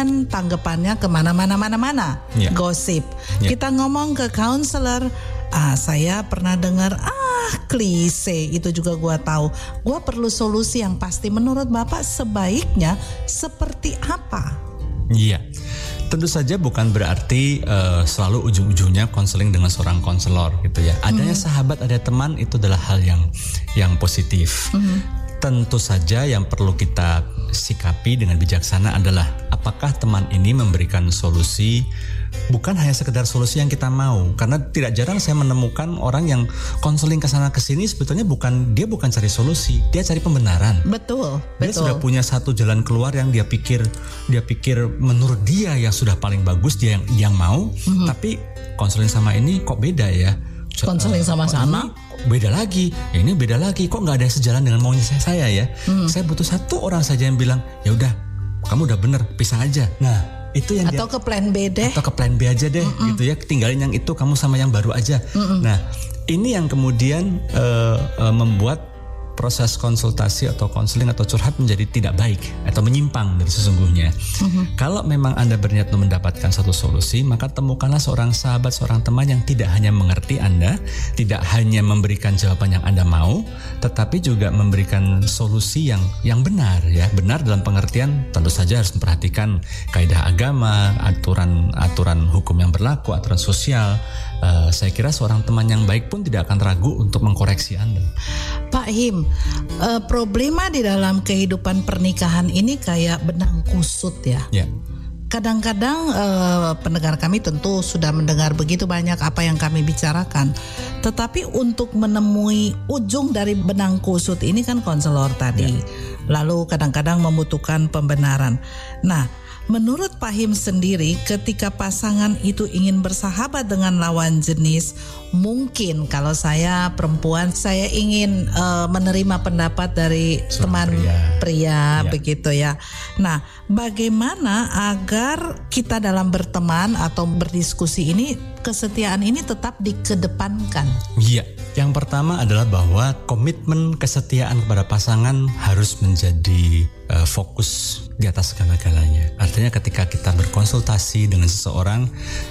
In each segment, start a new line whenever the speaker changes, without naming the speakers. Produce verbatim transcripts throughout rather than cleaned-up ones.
kan tanggapannya kemana-mana-mana-mana, yeah. gosip. Yeah. Kita ngomong ke counselor, ah saya pernah dengar, ah klise, itu juga gue tahu. Gue perlu solusi yang pasti. Menurut Bapak sebaiknya seperti apa?
Iya. Tentu saja bukan berarti uh, selalu ujung-ujungnya konseling dengan seorang konselor gitu ya. Adanya mm-hmm. sahabat, ada teman, itu adalah hal yang yang positif. Mm-hmm. Tentu saja yang perlu kita sikapi dengan bijaksana adalah apakah teman ini memberikan solusi, bukan hanya sekedar solusi yang kita mau. Karena tidak jarang saya menemukan orang yang konseling ke sana ke sini sebetulnya bukan dia bukan cari solusi, dia cari pembenaran.
Betul,
Dia
betul.
sudah punya satu jalan keluar yang dia pikir dia pikir menurut dia yang sudah paling bagus, dia yang yang mau, mm-hmm. tapi konseling sama ini kok beda ya.
Konseling sama-sama
beda lagi, ya ini beda lagi, kok nggak ada sejalan dengan maunya saya, saya ya. Hmm. Saya butuh satu orang saja yang bilang, ya udah, kamu udah bener, pisah aja. Nah, itu yang
atau dia, ke plan B deh,
atau ke plan B aja deh, Mm-mm. gitu ya. Tinggalin yang itu, kamu sama yang baru aja. Mm-mm. Nah, ini yang kemudian uh, uh, membuat proses konsultasi atau konseling atau curhat menjadi tidak baik atau menyimpang dari sesungguhnya. Mm-hmm. Kalau memang Anda berniat untuk mendapatkan satu solusi, maka temukanlah seorang sahabat, seorang teman yang tidak hanya mengerti Anda, tidak hanya memberikan jawaban yang Anda mau, tetapi juga memberikan solusi yang yang benar ya. Benar dalam pengertian tentu saja harus memperhatikan kaidah agama, aturan-aturan hukum yang berlaku, aturan sosial. Uh, saya kira seorang teman yang baik pun tidak akan ragu untuk mengkoreksi Anda.
Pak Him, uh, problema di dalam kehidupan pernikahan ini kayak benang kusut ya.
Ya.
Kadang-kadang uh, pendengar kami tentu sudah mendengar begitu banyak apa yang kami bicarakan. Tetapi untuk menemui ujung dari benang kusut ini kan konselor tadi. Ya. Lalu kadang-kadang membutuhkan pembenaran. Nah, menurut Pak Him sendiri, ketika pasangan itu ingin bersahabat dengan lawan jenis, mungkin kalau saya perempuan, saya ingin uh, menerima pendapat dari Surat teman pria, pria ya. begitu ya. Nah, bagaimana agar kita dalam berteman atau berdiskusi ini, kesetiaan ini tetap dikedepankan?
Iya, yang pertama adalah bahwa komitmen kesetiaan kepada pasangan harus menjadi uh, fokus di atas segala-galanya. Artinya ketika kita berkonsultasi dengan seseorang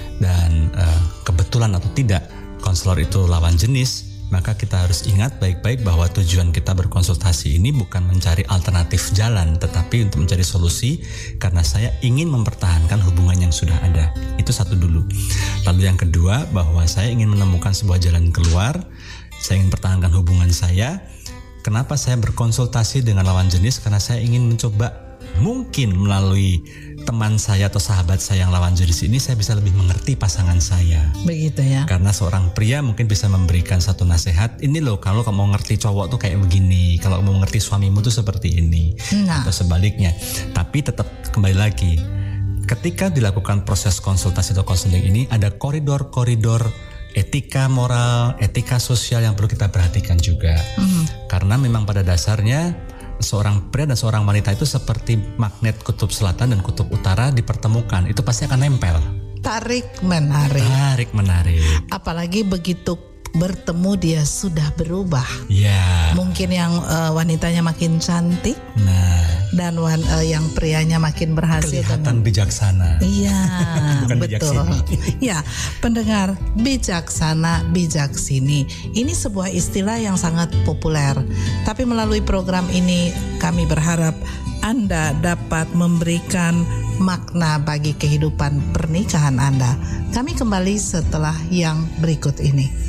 dan uh, kebetulan atau tidak konselor itu lawan jenis, maka kita harus ingat baik-baik bahwa tujuan kita berkonsultasi ini bukan mencari alternatif jalan, tetapi untuk mencari solusi karena saya ingin mempertahankan hubungan yang sudah ada. Itu satu dulu. Lalu yang kedua, bahwa saya ingin menemukan sebuah jalan keluar, saya ingin mempertahankan hubungan saya. Kenapa saya berkonsultasi dengan lawan jenis? Karena saya ingin mencoba mungkin melalui teman saya atau sahabat saya yang lawan jenis ini saya bisa lebih mengerti pasangan saya.
Begitu ya.
Karena seorang pria mungkin bisa memberikan satu nasihat, ini loh kalau kamu mau ngerti cowok tuh kayak begini, kalau mau ngerti suamimu tuh seperti ini, nah. atau sebaliknya. Tapi tetap kembali lagi, ketika dilakukan proses konsultasi atau konseling ini ada koridor-koridor etika moral, etika sosial yang perlu kita perhatikan juga. Mm. Karena memang pada dasarnya seorang pria dan seorang wanita itu seperti magnet kutub selatan dan kutub utara dipertemukan, itu pasti akan nempel.
Tarik menarik.
Tarik menarik.
Apalagi begitu bertemu dia sudah berubah.
Ya.
Mungkin yang uh, wanitanya makin cantik.
Nah.
Dan wan, uh, yang prianya makin berhasil.
Kelihatan dengan bijaksana.
Iya.
Bukan
betul. Ya, pendengar, bijaksana, bijaksini. Ini sebuah istilah yang sangat populer. Tapi melalui program ini kami berharap Anda dapat memberikan makna bagi kehidupan pernikahan Anda. Kami kembali setelah yang berikut ini.